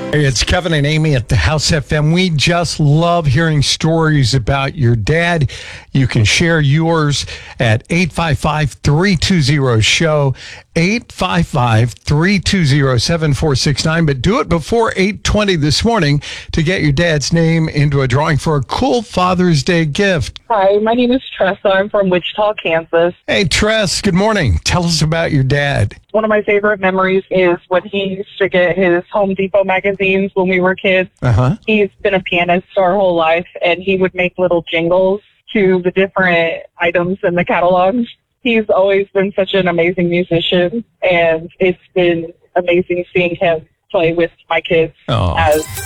Hey, it's Kevin and Amy at the House FM. We just love hearing stories about your dad. You can share yours at 855-320-SHOW, 855-320-7469. But do it before 8:20 this morning to get your dad's name into a drawing for a cool Father's Day gift. Hi, my name is Tressa. I'm from Wichita, Kansas. Hey, Tress, good morning. Tell us about your dad. One of my favorite memories is when he used to get his Home Depot magazines when we were kids. He's been a pianist our whole life, and he would make little jingles to the different items in the catalogs. He's always been such an amazing musician, and it's been amazing seeing him play with my kids as